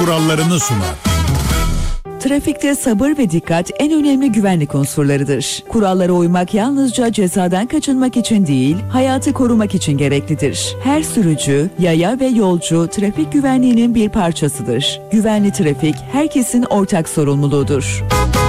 kurallarını sunar. Trafikte sabır ve dikkat en önemli güvenlik unsurlarıdır. Kurallara uymak yalnızca cezadan kaçınmak için değil, hayatı korumak için gereklidir. Her sürücü, yaya ve yolcu trafik güvenliğinin bir parçasıdır. Güvenli trafik herkesin ortak sorumluluğudur.